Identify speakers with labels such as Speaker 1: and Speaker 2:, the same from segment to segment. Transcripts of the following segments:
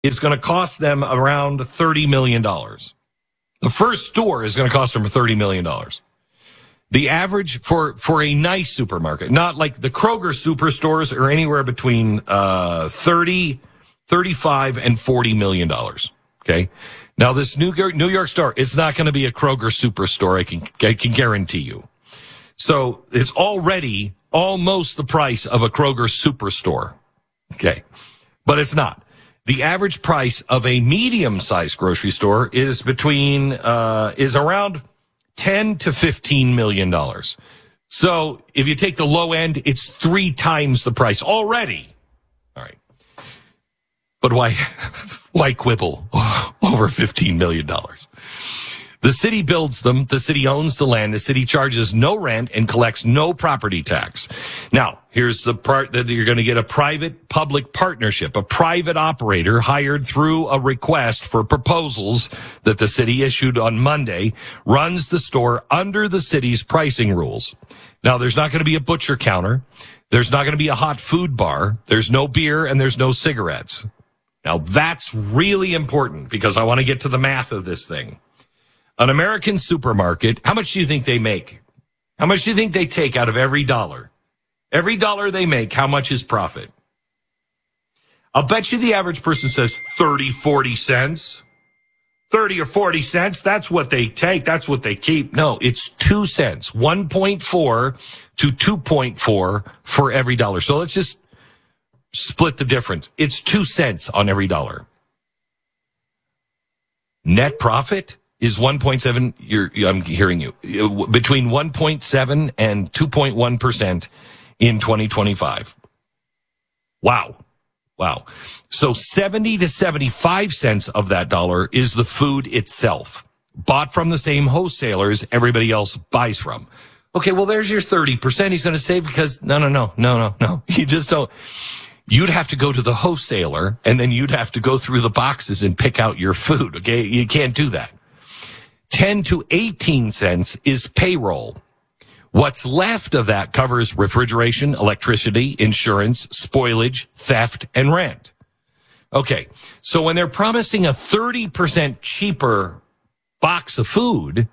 Speaker 1: is going to cost them around $30 million. The first store is going to cost them $30 million. The average for a nice supermarket, not like the Kroger superstores, are anywhere between 30, 35, and $40 million. Okay. Now, this New York store is not going to be a Kroger superstore, I can guarantee you. So it's already almost the price of a Kroger superstore. Okay. But it's not. The average price of a medium-sized grocery store is around 10 to $15 million. So if you take the low end, it's 3 times the price already. All right. But why quibble over $15 million? The city builds them. The city owns the land. The city charges no rent and collects no property tax. Now, here's the part that you're going to get a private-public partnership, a private operator hired through a request for proposals that the city issued on Monday, runs the store under the city's pricing rules. Now, there's not going to be a butcher counter. There's not going to be a hot food bar. There's no beer and there's no cigarettes. Now, that's really important because I want to get to the math of this thing. An American supermarket, how much do you think they make? How much do you think they take out of every dollar? Every dollar they make, how much is profit? I'll bet you the average person says 30, 40 cents. 30 or 40 cents, that's what they take. That's what they keep. No, it's 2 cents, 1.4 to 2.4 for every dollar. So let's just split the difference. It's 2 cents on every dollar. Net profit is 1.7, I'm hearing you, between 1.7 and 2.1% in 2025. Wow. So 70 to 75 cents of that dollar is the food itself, bought from the same wholesalers everybody else buys from. Okay, well, there's your 30% he's going to save because no. You just don't. You'd have to go to the wholesaler and then you'd have to go through the boxes and pick out your food. Okay, you can't do that. 10 to 18 cents is payroll. What's left of that covers refrigeration, electricity, insurance, spoilage, theft, and rent. Okay, so when they're promising a 30% cheaper box of food,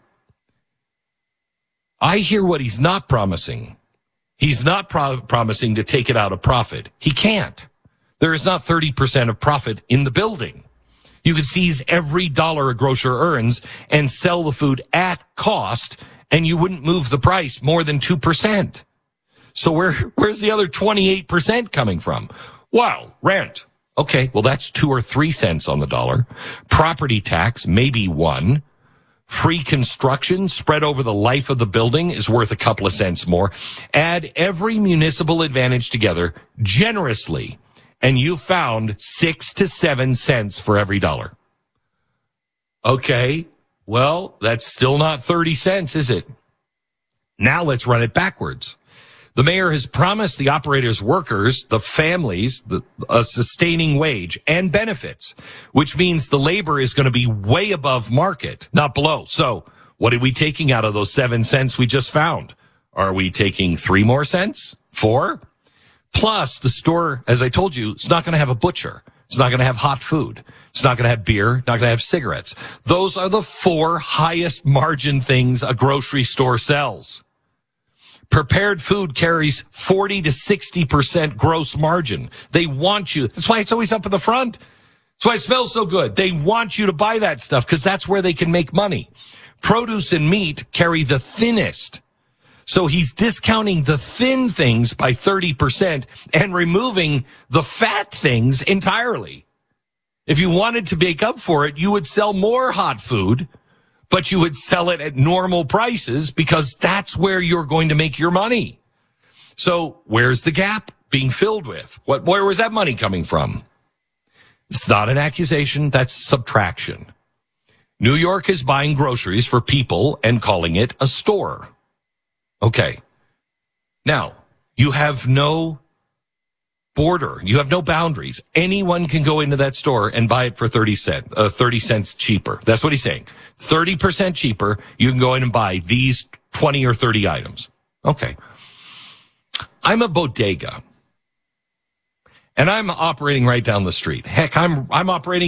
Speaker 1: I hear what he's not promising. He's not promising to take it out of profit. He can't. There is not 30% of profit in the building. You could seize every dollar a grocer earns and sell the food at cost, and you wouldn't move the price more than 2%. So where's the other 28% coming from? Well, rent. Okay, well, that's 2 or 3 cents on the dollar. Property tax, maybe 1. Free construction spread over the life of the building is worth a couple of cents more. Add every municipal advantage together generously, and you found 6 to 7 cents for every dollar. Okay, well, that's still not 30 cents, is it? Now let's run it backwards. The mayor has promised the operator's workers, the families, a sustaining wage and benefits, which means the labor is going to be way above market, not below. So what are we taking out of those 7 cents we just found? Are we taking 3 more cents? 4? Plus, the store, as I told you, it's not going to have a butcher. It's not going to have hot food. It's not going to have beer, not going to have cigarettes. Those are the 4 highest margin things a grocery store sells. Prepared food carries 40 to 60% gross margin. They want you. That's why it's always up in the front. That's why it smells so good. They want you to buy that stuff because that's where they can make money. Produce and meat carry the thinnest. So he's discounting the thin things by 30% and removing the fat things entirely. If you wanted to make up for it, you would sell more hot food, but you would sell it at normal prices because that's where you're going to make your money. So where's the gap being filled with? Where was that money coming from? It's not an accusation. That's subtraction. New York is buying groceries for people and calling it a store. Okay. Now, you have no border. You have no boundaries. Anyone can go into that store and buy it for 30 cents cheaper. That's what he's saying. 30% cheaper. You can go in and buy these 20 or 30 items. Okay. I'm a bodega. And I'm operating right down the street. Heck, I'm operating